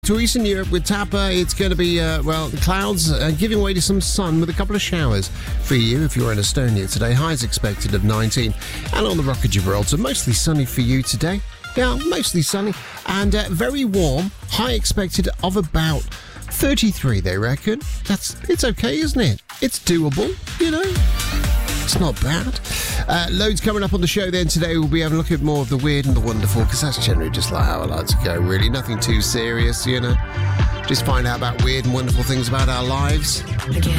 To Eastern Europe with Tapper, it's going to be, the clouds giving way to some sun with a couple of showers for you if you're in Estonia today. Highs expected of 19. And on the Rock of Gibraltar, mostly sunny for you today. Yeah, mostly sunny and very warm. High expected of about 33, they reckon. It's okay, isn't it? It's doable, you know. It's not bad. Loads coming up on the show then today. We'll be having a look at more of the weird and the wonderful, because that's generally just like how I like to go, really. Nothing too serious, you know. Just find out about weird and wonderful things about our lives. Again.